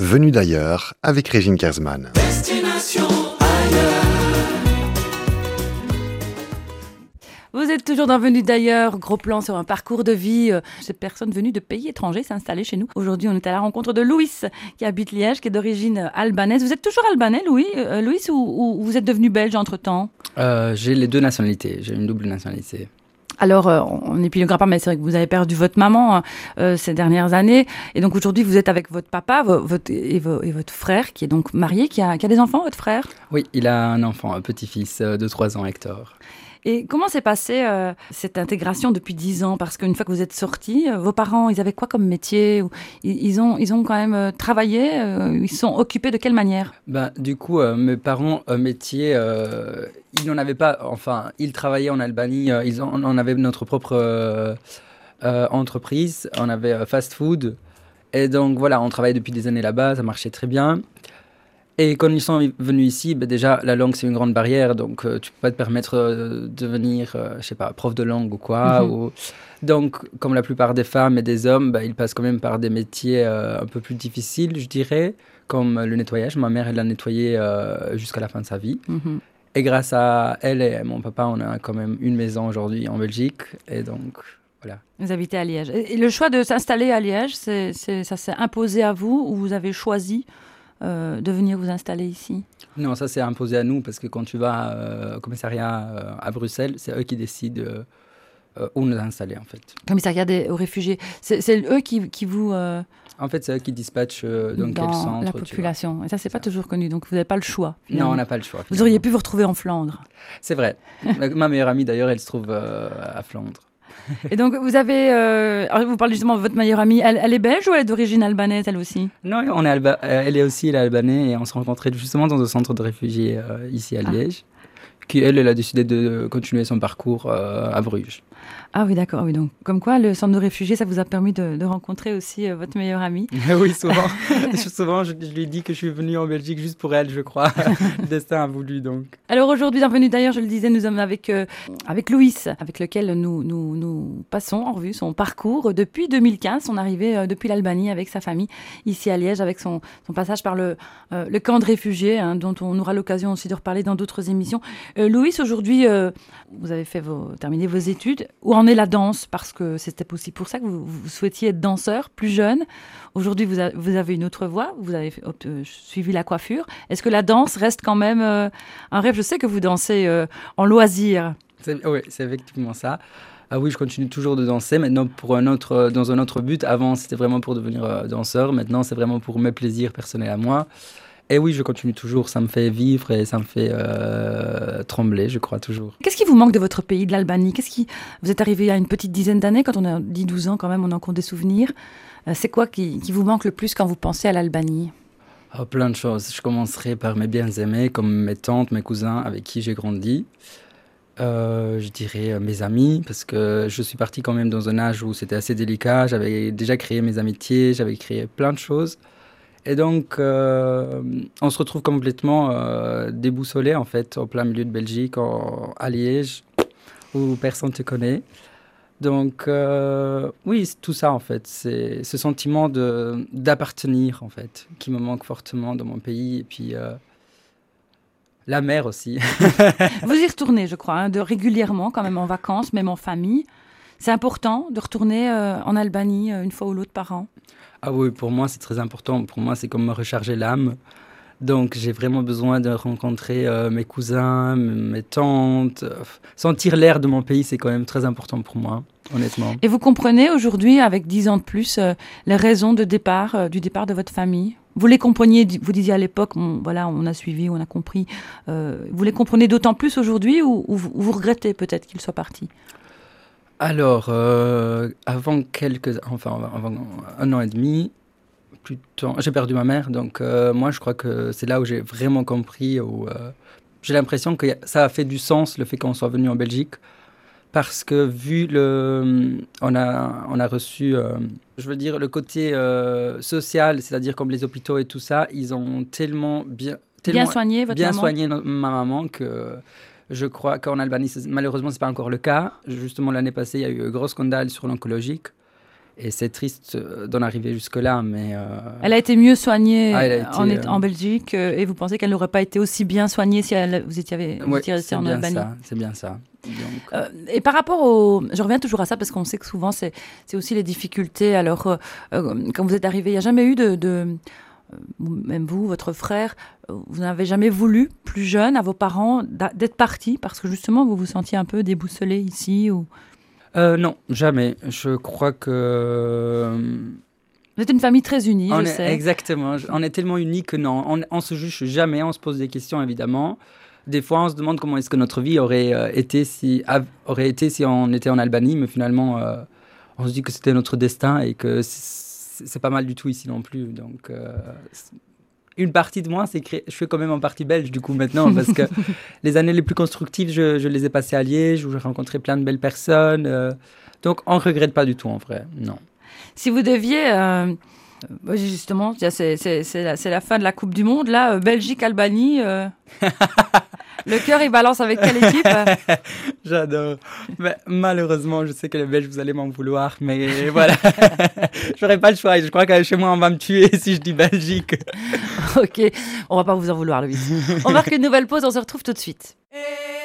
Venus d'ailleurs avec Régine Kersman. Destination ailleurs. Vous êtes toujours dans Venus d'ailleurs, gros plan sur un parcours de vie. Cette personne venue de pays étrangers s'est installée chez nous. Aujourd'hui, on est à la rencontre de Louis, qui habite Liège, qui est d'origine albanaise. Vous êtes toujours albanais, Louis, ou vous êtes devenu belge entre-temps ? J'ai les deux nationalités, j'ai une double nationalité. Alors, on n'épiloguera pas, mais c'est vrai que vous avez perdu votre maman ces dernières années. Et donc aujourd'hui, vous êtes avec votre papa et votre frère, qui est donc marié, qui a des enfants, votre frère ? Oui, il a un enfant, un petit-fils de 3 ans, Hector. Et comment s'est passée cette intégration depuis 10 ans ? Parce qu'une fois que vous êtes sortis, vos parents, ils avaient quoi comme métier ? Ils ont quand même travaillé, ils se sont occupés de quelle manière ? Du coup, mes parents, métier, ils n'en avaient pas, enfin, ils travaillaient en Albanie, on avait notre propre entreprise, on avait fast food. Et donc voilà, on travaillait depuis des années là-bas, ça marchait très bien. Et quand ils sont venus ici, déjà, la langue, c'est une grande barrière. Donc, tu peux pas te permettre de devenir, je sais pas, prof de langue ou quoi. Donc, comme la plupart des femmes et des hommes, ils passent quand même par des métiers un peu plus difficiles, je dirais, comme le nettoyage. Ma mère, elle l'a nettoyé jusqu'à la fin de sa vie. Et grâce à elle et mon papa, on a quand même une maison aujourd'hui en Belgique. Et donc, voilà. Vous habitez à Liège. Et le choix de s'installer à Liège, ça s'est imposé à vous ou vous avez choisi de venir vous installer ici ? Non, ça c'est imposé à nous parce que quand tu vas au commissariat à Bruxelles, c'est eux qui décident où nous installer en fait. Commissariat aux réfugiés, c'est eux qui vous... En fait, c'est eux qui dispatchent dans quel centre. La population. Et ça, c'est pas toujours connu, donc vous n'avez pas le choix. Finalement. Non, on n'a pas le choix. Vous auriez pu vous retrouver en Flandre. C'est vrai. Ma meilleure amie d'ailleurs, elle se trouve à Flandre. Et donc, vous avez... vous parlez justement de votre meilleure amie. Elle est belge ou elle est d'origine albanaise, elle aussi ? Non, elle est aussi albanais et on s'est rencontrés justement dans un centre de réfugiés ici à Liège. Qui, elle a décidé de continuer son parcours à Bruges. Ah oui, d'accord. Oui, donc, comme quoi, le centre de réfugiés, ça vous a permis de rencontrer aussi votre meilleure amie. Oui, souvent. Souvent, je lui dis que je suis venue en Belgique juste pour elle, je crois. Le destin a voulu, donc. Alors aujourd'hui, bienvenue d'ailleurs, je le disais, nous sommes avec Louis, avec lequel nous passons en revue son parcours depuis 2015, son arrivée depuis l'Albanie avec sa famille, ici à Liège, avec son passage par le camp de réfugiés, dont on aura l'occasion aussi de reparler dans d'autres émissions. Louis, aujourd'hui, vous avez terminé vos études. Où en est la danse ? Parce que c'était aussi pour ça que vous souhaitiez être danseur, plus jeune. Aujourd'hui, vous avez une autre voie. Vous avez suivi la coiffure. Est-ce que la danse reste quand même un rêve ? Je sais que vous dansez en loisir. Oui, c'est effectivement ça. Ah oui, je continue toujours de danser. Maintenant, dans un autre but. Avant, c'était vraiment pour devenir danseur. Maintenant, c'est vraiment pour mes plaisirs personnels à moi. Et oui, je continue toujours, ça me fait vivre et ça me fait trembler, je crois, toujours. Qu'est-ce qui vous manque de votre pays, de l'Albanie ? Vous êtes arrivé il y a une petite dizaine d'années, quand on a 10-12 ans quand même, on en compte des souvenirs. C'est quoi qui vous manque le plus quand vous pensez à l'Albanie ? Plein de choses. Je commencerai par mes bien-aimés, comme mes tantes, mes cousins avec qui j'ai grandi. Je dirais mes amis, parce que je suis parti quand même dans un âge où c'était assez délicat. J'avais déjà créé mes amitiés, j'avais créé plein de choses. Et donc, on se retrouve complètement déboussolé, en fait, au plein milieu de Belgique, à Liège, où personne ne te connaît. Donc, oui, c'est tout ça, en fait. C'est ce sentiment d'appartenir, en fait, qui me manque fortement dans mon pays. Et puis, la mer aussi. Vous y retournez, je crois, régulièrement, quand même en vacances, même en famille. C'est important de retourner en Albanie une fois ou l'autre par an ? Ah oui, pour moi, c'est très important. Pour moi, c'est comme me recharger l'âme. Donc, j'ai vraiment besoin de rencontrer mes cousins, mes tantes. Sentir l'air de mon pays, c'est quand même très important pour moi, honnêtement. Et vous comprenez aujourd'hui, avec 10 ans de plus, les raisons du départ de votre famille ? Vous les compreniez, vous disiez à l'époque, voilà, on a suivi, on a compris. Vous les comprenez d'autant plus aujourd'hui ou vous regrettez peut-être qu'ils soient partis ? Alors, avant un an et demi, j'ai perdu ma mère. Donc, moi, je crois que c'est là où j'ai vraiment compris, j'ai l'impression que ça a fait du sens, le fait qu'on soit venu en Belgique. Parce que on a reçu, je veux dire, le côté social, c'est-à-dire comme les hôpitaux et tout ça, ils ont tellement bien soigné ma maman que... Je crois qu'en Albanie, malheureusement, ce n'est pas encore le cas. Justement, l'année passée, il y a eu un gros scandale sur l'oncologique. Et c'est triste d'en arriver jusque-là, mais... Elle a été mieux soignée en Belgique et vous pensez qu'elle n'aurait pas été aussi bien soignée si vous étiez resté en Albanie? C'est bien ça. Donc... et par rapport au... Je reviens toujours à ça parce qu'on sait que souvent, c'est aussi les difficultés. Alors, quand vous êtes arrivé, il n'y a jamais eu même vous, votre frère, vous n'avez jamais voulu, plus jeune, à vos parents, d'être partis parce que justement, vous vous sentiez un peu déboussolé ici ou... Non, jamais. Je crois que... Vous êtes une famille très unie, je sais. Exactement. On est tellement unis que non, on se juge jamais, on se pose des questions, évidemment. Des fois, on se demande comment est-ce que notre vie aurait été si on était en Albanie, mais finalement, on se dit que c'était notre destin et que c'est pas mal du tout ici non plus. Donc, une partie de moi, je fais quand même en partie belge du coup maintenant, parce que les années les plus constructives, je les ai passées à Liège, où j'ai rencontré plein de belles personnes. Donc, on ne regrette pas du tout en vrai, non. Si vous deviez... justement, c'est la fin de la Coupe du Monde, là, Belgique-Albanie... Le cœur, il balance avec quelle équipe? J'adore. Mais malheureusement, je sais que les Belges, vous allez m'en vouloir, mais voilà. Je n'aurai pas le choix. Je crois que chez moi, on va me tuer si je dis Belgique. Ok, on ne va pas vous en vouloir, Louis. On marque une nouvelle pause, on se retrouve tout de suite.